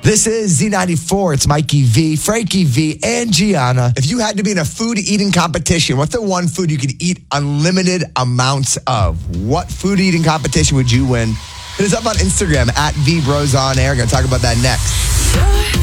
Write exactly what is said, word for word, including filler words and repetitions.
This is Z ninety-four. It's Mikey V, Frankie V, and Gianna. If you had to be in a food eating competition, what's the one food you could eat unlimited amounts of? What food eating competition would you win? Hit us up on Instagram at V Bros On Air. Going to talk about that next.